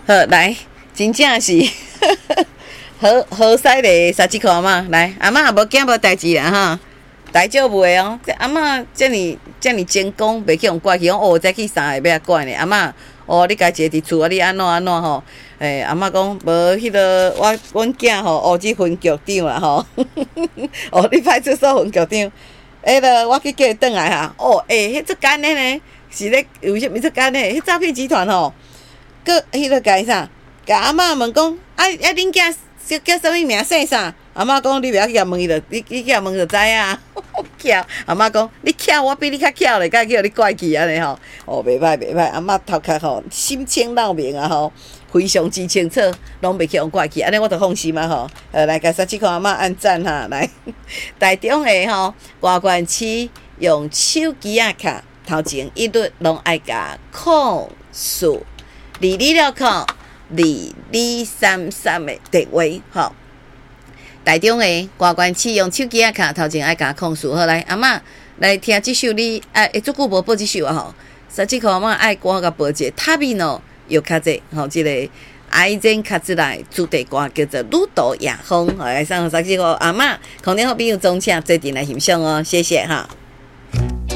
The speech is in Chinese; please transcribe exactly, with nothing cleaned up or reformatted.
好来，真正是好好犀利，三七块嘛，来，阿嬷无惊无代志啦哈，大丈夫的哦。这阿嬷这么这么精工，袂去用挂去，讲哦，再去三个要管呢，阿嬷。哦，你家一个伫厝啊，你安怎安怎吼？诶、欸，阿嬷讲无迄个，我阮囝吼，哦，即分局长啦吼，哦，你派出所分局长，迄个我去叫伊转来哈。哦，诶、欸，迄出干的呢，是咧为什么出干的？迄诈骗集团吼，佮迄个甲伊啥？甲阿嬷问讲，啊啊，恁囝叫叫啥物名姓啥？阿嬷讲你袂晓去遐问伊着，你你去遐问就知啊。巧，阿嬷讲你巧，我比你较巧咧，甲叫你怪去安尼吼。哦，袂歹袂歹，阿嬷头壳吼心清肉明啊吼，非常之清楚，拢袂去用怪去，安尼我就放心啊吼。呃，来甲三七块阿嬷按赞哈，来台中的吼，外县市用手机仔卡，头前一律拢爱甲控诉二二六控二二三三的电话吼。台中的外县市用手机仔卡，头前爱甲控诉。好来，阿嬷来听即首你爱，会足久无播即首啊吼。三七块阿嬷爱歌甲播一个塔米诺又较济吼，即、這个爱真卡之来主题歌叫做《鲁道夜风》，来送三七块阿嬷，空中好朋友中请做阵来欣赏哦，谢谢哈。